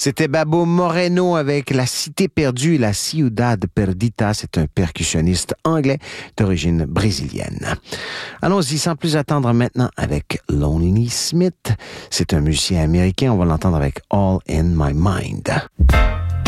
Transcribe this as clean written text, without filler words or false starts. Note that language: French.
C'était Babo Moreno avec La Cité perdue, La Ciudad Perdita. C'est un percussionniste anglais d'origine brésilienne. Allons-y sans plus attendre maintenant avec Lonely Smith. C'est un musicien américain. On va l'entendre avec All in My Mind.